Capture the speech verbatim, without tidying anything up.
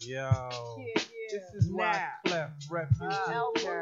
Yo, Yeah, yeah. this is why Now. Clef Refugee Uh,